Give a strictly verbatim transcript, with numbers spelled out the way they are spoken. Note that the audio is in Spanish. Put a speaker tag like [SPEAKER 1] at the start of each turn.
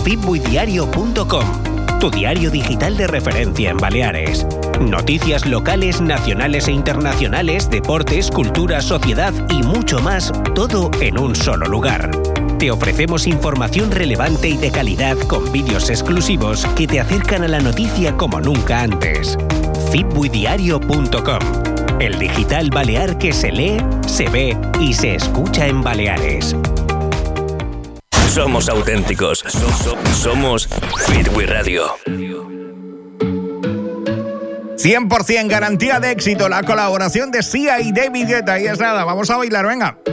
[SPEAKER 1] fitbuidiario punto com, tu diario digital de referencia en Baleares. Noticias locales, nacionales e internacionales, deportes, cultura, sociedad y mucho más, todo en un solo lugar. Te ofrecemos información relevante y de calidad con vídeos exclusivos que te acercan a la noticia como nunca antes. fitbuidiario punto com, el digital balear que se lee, se ve y se escucha en Baleares.
[SPEAKER 2] Somos auténticos. Somos Fitbui Radio.
[SPEAKER 3] cien por ciento garantía de éxito, la colaboración de Sia y David Guetta. Y es nada, vamos a bailar, venga.